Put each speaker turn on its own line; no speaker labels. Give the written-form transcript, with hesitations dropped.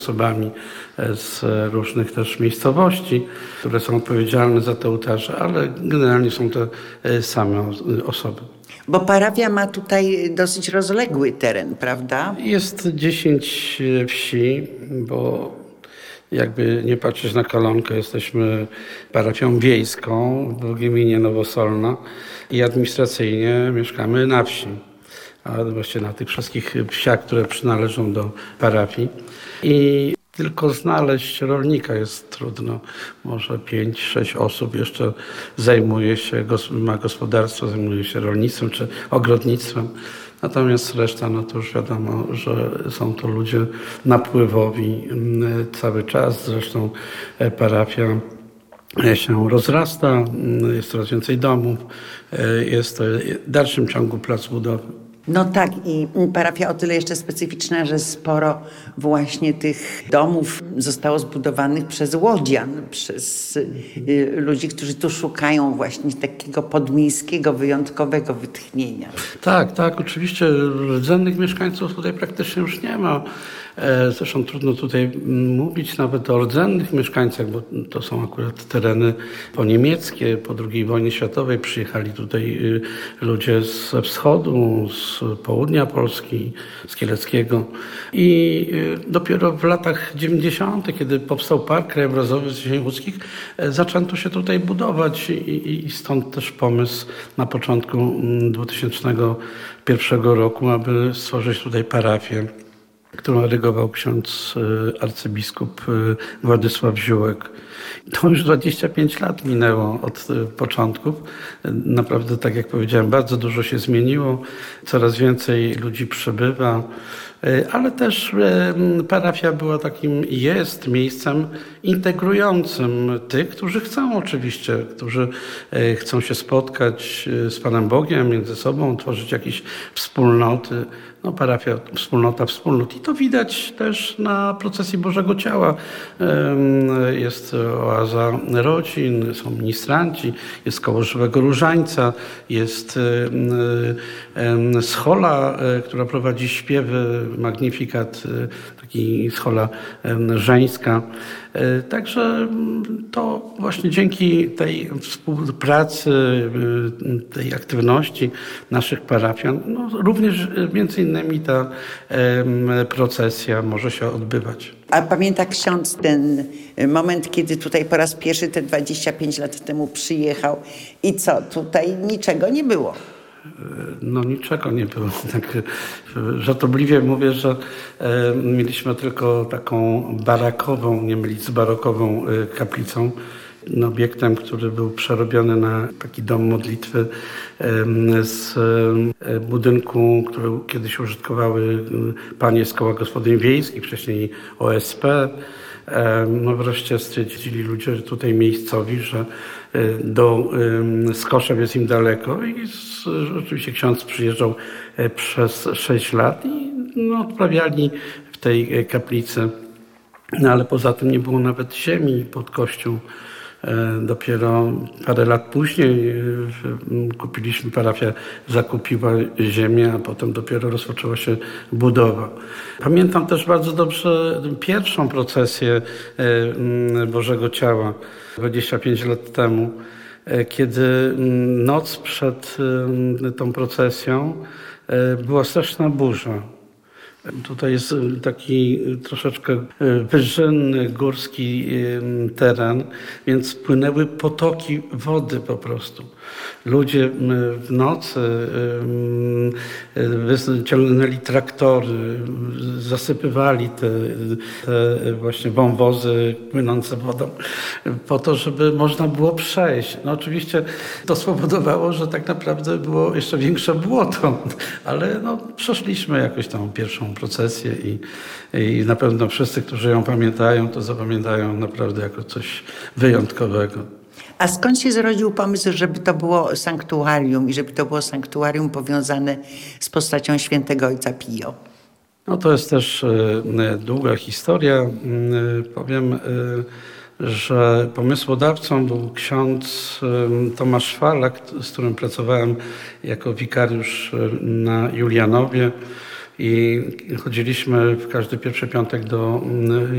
osobami z różnych też miejscowości, które są odpowiedzialne za te ołtarze, ale generalnie są to same osoby.
Bo parafia ma tutaj dosyć rozległy teren, prawda?
Jest 10 wsi, bo jakby nie patrzeć na Kolonkę, jesteśmy parafią wiejską w gminie Nowosolna i administracyjnie mieszkamy na wsi. A właściwie na tych wszystkich wsiach, które przynależą do parafii. I tylko znaleźć rolnika jest trudno. Może 5-6 osób jeszcze zajmuje się, ma gospodarstwo, zajmuje się rolnictwem czy ogrodnictwem. Natomiast reszta, no to już wiadomo, że są to ludzie napływowi cały czas. Zresztą parafia się rozrasta, jest coraz więcej domów, jest to w dalszym ciągu plac budowy.
No tak, i parafia o tyle jeszcze specyficzna, że sporo właśnie tych domów zostało zbudowanych przez łodzian, przez ludzi, którzy tu szukają właśnie takiego podmiejskiego, wyjątkowego wytchnienia.
Tak, oczywiście rdzennych mieszkańców tutaj praktycznie już nie ma. Zresztą trudno tutaj mówić nawet o rdzennych mieszkańcach, bo to są akurat tereny poniemieckie. Po II wojnie światowej przyjechali tutaj ludzie ze wschodu, z południa Polski, z Kieleckiego. I dopiero w latach 90., kiedy powstał Park Krajobrazowy Ziemi Łódzkich, zaczęto się tutaj budować i stąd też pomysł na początku 2001 roku, aby stworzyć tutaj parafię, którą dyrygował ksiądz arcybiskup Władysław Ziółek. To już 25 lat minęło od początków. Naprawdę, tak jak powiedziałem, bardzo dużo się zmieniło. Coraz więcej ludzi przybywa, ale też parafia była takim, jest miejscem integrującym tych, którzy chcą oczywiście, którzy chcą się spotkać z Panem Bogiem, między sobą, tworzyć jakieś wspólnoty. No, parafia, wspólnota wspólnot. I to widać też na procesji Bożego Ciała. Jest oaza rodzin, są ministranci, jest koło Żywego Różańca, jest schola, która prowadzi śpiewy, magnifikat, taki schola żeńska. Także to właśnie dzięki tej współpracy, tej aktywności naszych parafian, no również między innymi ta procesja może się odbywać.
A pamięta ksiądz ten moment, kiedy tutaj po raz pierwszy te 25 lat temu przyjechał i co, tutaj niczego nie było?
No niczego nie było. Tak żartobliwie mówię, że mieliśmy tylko taką barakową, nie mylić z barokową kaplicą, obiektem, który był przerobiony na taki dom modlitwy z budynku, który kiedyś użytkowały panie z koła gospodyń wiejskich, wcześniej OSP. No wreszcie stwierdzili ludzie tutaj miejscowi, że do Skoszew jest im daleko i oczywiście ksiądz przyjeżdżał przez 6 lat i odprawiali w tej kaplicy. No ale poza tym nie było nawet ziemi pod kościół. Dopiero parę lat później kupiliśmy, parafia zakupiła ziemię, a potem dopiero rozpoczęła się budowa. Pamiętam też bardzo dobrze pierwszą procesję Bożego Ciała 25 lat temu, kiedy noc przed tą procesją była straszna burza. Tutaj jest taki troszeczkę wyżynny, górski teren, więc płynęły potoki wody po prostu. Ludzie w nocy wyciągnęli traktory, zasypywali te właśnie wąwozy płynące wodą po to, żeby można było przejść. No oczywiście to spowodowało, że tak naprawdę było jeszcze większe błoto, ale przeszliśmy jakoś tą pierwszą procesję i na pewno wszyscy, którzy ją pamiętają, to zapamiętają naprawdę jako coś wyjątkowego.
A skąd się zrodził pomysł, żeby to było sanktuarium i żeby to było sanktuarium powiązane z postacią świętego ojca Pio?
No to jest też długa historia. Powiem, że pomysłodawcą był ksiądz Tomasz Falak, z którym pracowałem jako wikariusz na Julianowie. i chodziliśmy w każdy pierwszy piątek do